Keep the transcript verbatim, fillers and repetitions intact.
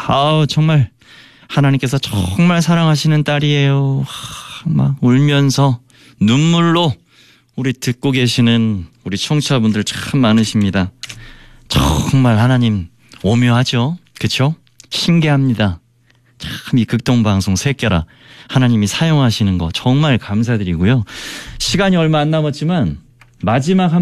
아우 정말 하나님께서 정말 사랑하시는 딸이에요. 하, 막 울면서 눈물로 우리 듣고 계시는 우리 청취자분들 참 많으십니다. 정말 하나님 오묘하죠. 그렇죠? 신기합니다. 참 이 극동방송 새끼라 하나님이 사용하시는 거 정말 감사드리고요. 시간이 얼마 안 남았지만 마지막 한